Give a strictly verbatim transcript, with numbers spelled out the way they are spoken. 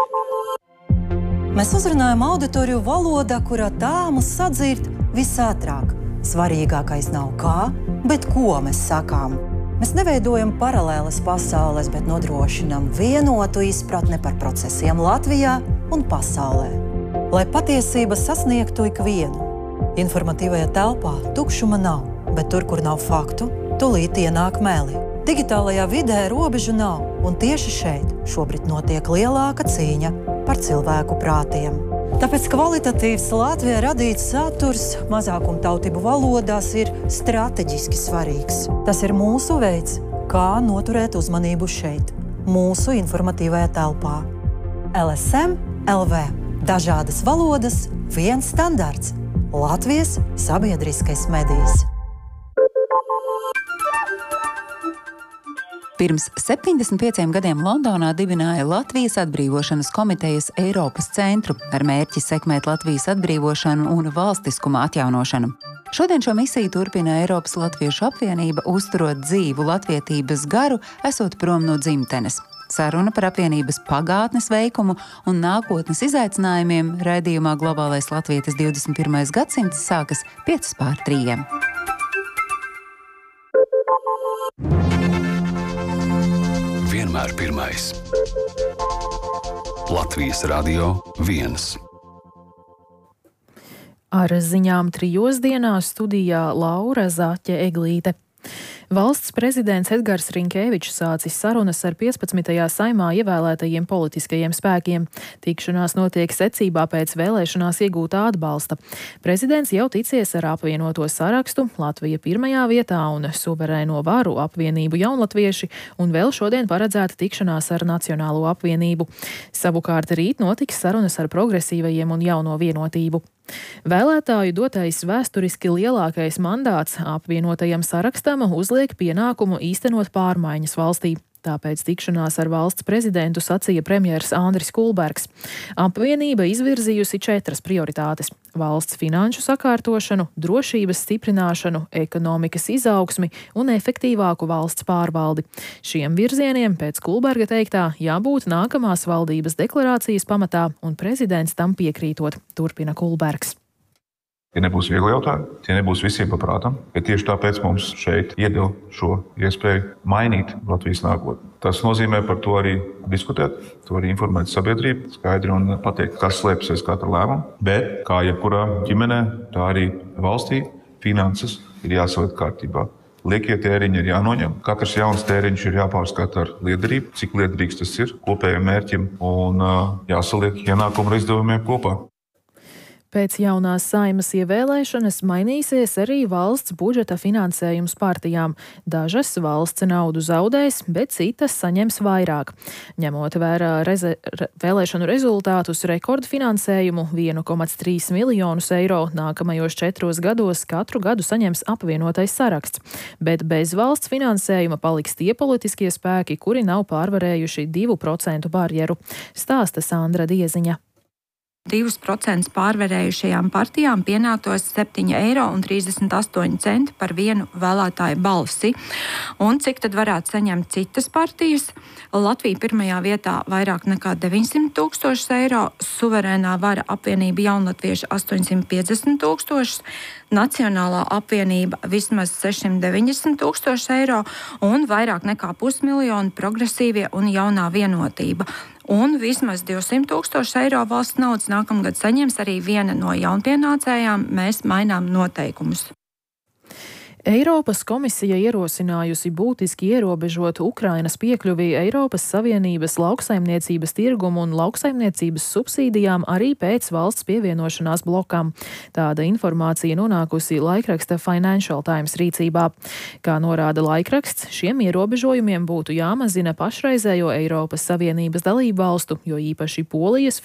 Mēs uzrunājam auditoriju valodā, kurā tā mūs sadzird visātrāk. Svarīgākais nav kā, bet ko mēs sakām. Mēs neveidojam paralēlas pasaules, bet nodrošinam vienotu izpratni par procesiem Latvijā un pasaulē. Lai patiesība sasniegtu ikvienu. Informatīvajā telpā tukšuma nav, bet tur, kur nav faktu, tūlīt ienāk meli. Digitālajā vidē robežu nav, un tieši šeit šobrīd notiek lielāka cīņa par cilvēku prātiem. Tāpēc kvalitatīvs Latvijā radīts saturs mazākumtautību valodās ir strateģiski svarīgs. Tas ir mūsu veids, kā noturēt uzmanību šeit, mūsu informatīvajā telpā. L S M L V. Dažādas valodas, viens standarts. Latvijas sabiedriskais medijs. Pirms septiņdesmit pieciem gadiem Londonā dibināja Latvijas atbrīvošanas komitejas Eiropas centru ar mērķi sekmēt Latvijas atbrīvošanu un valstiskuma atjaunošanu. Šodien šo misiju turpina Eiropas Latviešu apvienība, uzturot dzīvu latvietības garu, esot prom no dzimtenes. Saruna par apvienības pagātnes veikumu un nākotnes izaicinājumiem raidījumā Globālais latvietis divdesmit pirmais gadsimts sākas piecas pār trījiem. Vienmēr pirmais. Latvijas radio viens. Ar ziņām trijos dienās studijā Laura Zaķe Eglīte. Valsts prezidents Edgars Rinkēvičs sācis sarunas ar piecpadsmitajā saimā ievēlētajiem politiskajiem spēkiem. Tikšanās notiek secībā pēc vēlēšanās iegūtā atbalsta. Prezidents jau ticies ar apvienoto sarakstu, Latvija pirmajā vietā un suverēno varu apvienību Jaunlatvieši, un vēl šodien paredzēta tikšanās ar Nacionālo apvienību. Savukārt rīt notiks sarunas ar progresīvajiem un Jauno vienotību. Vēlētāju dotais vēsturiski lielākais mandāts apvienotajam sarakstam uzliek pienākumu īstenot pārmaiņas valstī. Tāpēc tikšanās ar valsts prezidentu sacīja premjers Andris Kulbergs. Apvienība izvirzījusi četras prioritātes – valsts finanšu sakārtošanu, drošības stiprināšanu, ekonomikas izaugsmi un efektīvāku valsts pārvaldi. Šiem virzieniem, pēc Kulberga teiktā, jābūt nākamās valdības deklarācijas pamatā un prezidents tam piekrītot, turpina Kulbergs. Tie nebūs viegli jautājumi, tie nebūs visiem paprātam, bet tieši tāpēc mums šeit iedeva šo iespēju mainīt Latvijas nākotni. Tas nozīmē par to arī diskutēt, to arī informēt sabiedrību, skaidri un pateikt, kas slēpjas aiz katra lēmuma. Bet, kā jebkurā ģimenē, tā arī valstī finanses ir jāsaliek kārtībā. Liekie tēriņi ir jānoņem. Katrs jauns tēriņš ir jāpārskata ar liederību, cik liederīgs tas ir kopējiem mērķim un jāsaliek ienākumu ar izdevumiem kopā. Pēc jaunās Saeimas ievēlēšanas mainīsies arī valsts budžeta finansējums partijām. Dažas valsts naudu zaudēs, bet citas saņems vairāk. Ņemot vērā reze, re, vēlēšanu rezultātus, rekordfinansējumu viens komats trīs miljonus eiro nākamajos četros gados katru gadu saņems apvienotais saraksts. Bet bez valsts finansējuma paliks tie politiskie spēki, kuri nav pārvarējuši divu procentu barjeru, stāsta Sandra Dieziņa. divus procentus pārvarējušajām partijām pienāktos septiņi eiro un trīsdesmit astoņi centi par vienu vēlētāju balsi. Un cik tad varētu saņemt citas partijas? Latvija pirmajā vietā vairāk nekā deviņsimt tūkstošus eiro, suverēnā vara apvienība Jaunlatvieši astoņsimt piecdesmit tūkstošus, Nacionālā apvienība vismaz sešsimt deviņdesmit tūkstošus eiro un vairāk nekā pusmiljonu progresīvie un Jaunā vienotība. Un vismaz divsimt tūkstoši eiro valsts naudas nākamgad saņems arī viena no jaunpienācējām. Mēs mainām noteikumus. Eiropas komisija ierosinājusi būtiski ierobežot Ukrainas piekļuvi Eiropas Savienības lauksaimniecības tirgumu un lauksaimniecības subsīdijām arī pēc valsts pievienošanās blokam. Tāda informācija nonākusi laikraksta Financial Times rīcībā. Kā norāda laikraksts, šiem ierobežojumiem būtu jāmazina pašreizējo Eiropas Savienības dalību valstu, jo īpaši Polijas